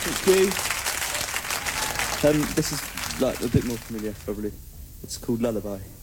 Thank you. This is like a bit more familiar, probably. It's called Lullaby.